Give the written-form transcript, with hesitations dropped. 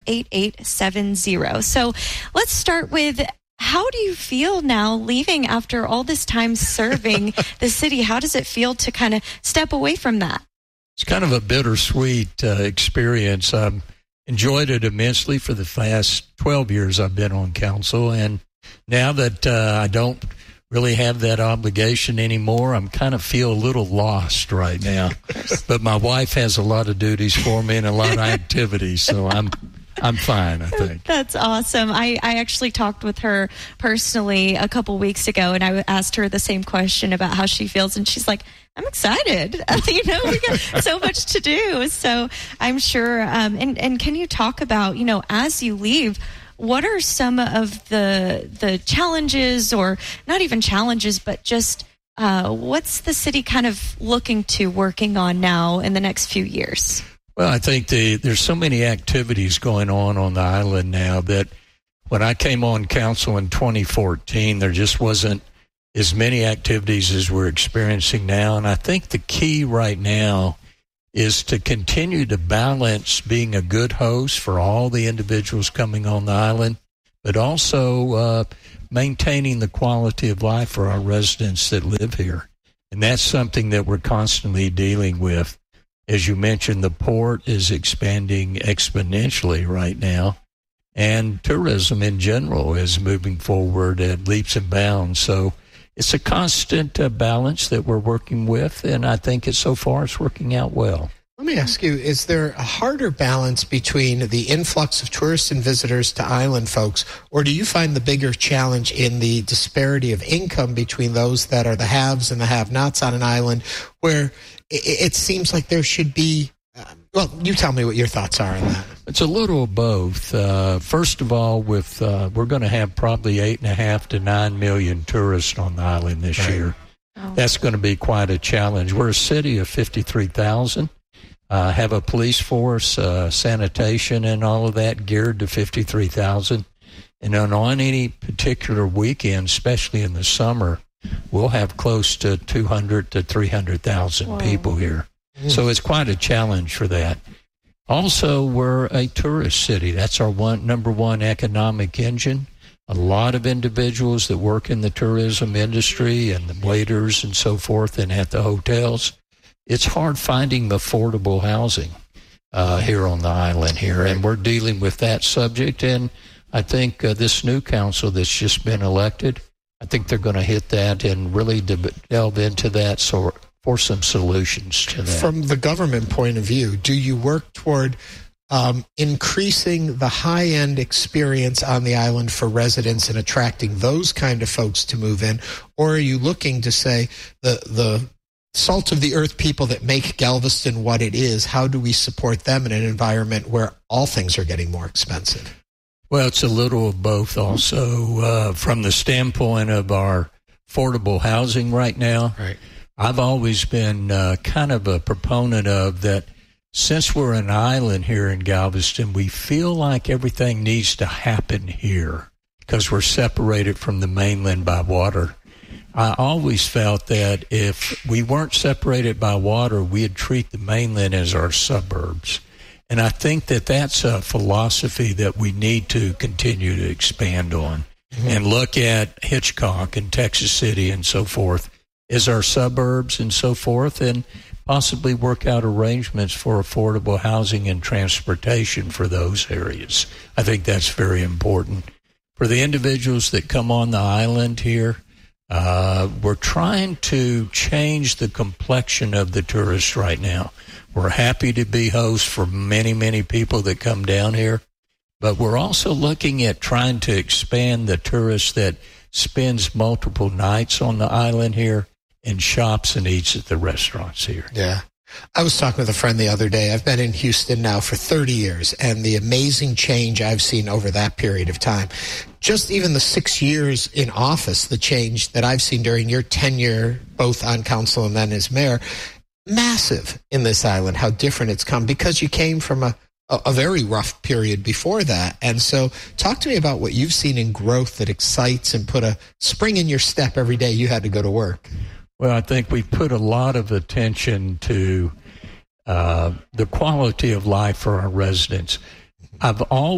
888-8870. So let's start with, how do you feel now leaving after all this time serving the city? How does it feel to kind of step away from that? It's kind of a bittersweet experience. I've enjoyed it immensely for the past 12 years I've been on council, and now that I don't really have that obligation anymore, I'm kind of feel a little lost right now. But my wife has a lot of duties for me and a lot of activities, so I'm fine, I think. That's awesome. I actually talked with her personally a couple weeks ago, and I asked her the same question about how she feels, and she's like, I'm excited. We got so much to do. So I'm sure, and can you talk about, as you leave, what are some of the challenges, or not even challenges, but just what's the city kind of looking to working on now in the next few years? Well, I think there's so many activities going on the island now that when I came on council in 2014, there just wasn't as many activities as we're experiencing now. And I think the key right now is to continue to balance being a good host for all the individuals coming on the island, but also maintaining the quality of life for our residents that live here. And that's something that we're constantly dealing with. As you mentioned, the port is expanding exponentially right now, and tourism in general is moving forward at leaps and bounds. So it's a constant balance that we're working with, and I think so far it's working out well. Let me ask you, is there a harder balance between the influx of tourists and visitors to island folks, or do you find the bigger challenge in the disparity of income between those that are the haves and the have-nots on an island, where it seems like there should be, well, you tell me what your thoughts are on that. It's a little of both. First of all, we're going to have probably 8.5 to 9 million tourists on the island this year. Oh. That's going to be quite a challenge. We're a city of 53,000. Have a police force, sanitation, and all of that geared to 53,000. And on any particular weekend, especially in the summer, we'll have close to 200 to 300,000 people here. So it's quite a challenge for that. Also, we're a tourist city. That's our number one economic engine. A lot of individuals that work in the tourism industry and the waiters and so forth and at the hotels. It's hard finding affordable housing here on the island here, and we're dealing with that subject. And I think this new council that's just been elected, I think they're going to hit that and really delve into that for some solutions to that. From the government point of view, do you work toward increasing the high-end experience on the island for residents and attracting those kind of folks to move in? Or are you looking to say the salt of the earth people that make Galveston what it is, how do we support them in an environment where all things are getting more expensive? Well, it's a little of both also. From the standpoint of our affordable housing right now, I've always been kind of a proponent of that. Since we're an island here in Galveston, we feel like everything needs to happen here because we're separated from the mainland by water. I always felt that if we weren't separated by water, we'd treat the mainland as our suburbs. And I think that that's a philosophy that we need to continue to expand on and look at Hitchcock and Texas City and so forth as our suburbs and so forth, and possibly work out arrangements for affordable housing and transportation for those areas. I think that's very important. For the individuals that come on the island here, we're trying to change the complexion of the tourists right now. We're happy to be hosts for many, many people that come down here, but we're also looking at trying to expand the tourist that spends multiple nights on the island here and shops and eats at the restaurants here. Yeah. I was talking with a friend the other day. I've been in Houston now for 30 years, and the amazing change I've seen over that period of time. Just even the 6 years in office, the change that I've seen during your tenure, both on council and then as mayor, massive in this island, how different it's come, because you came from a very rough period before that. And so talk to me about what you've seen in growth that excites and put a spring in your step every day you had to go to work. Well, I think we've put a lot of attention to the quality of life for our residents. I've always